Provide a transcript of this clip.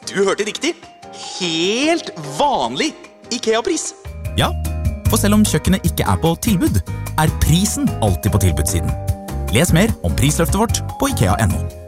Du hørte riktig. Helt vanlig IKEA-pris. Ja, for selv om kjøkkenet ikke på tilbud, prisen alltid på tilbudssiden. Les mer om prisløftet vårt på IKEA.no.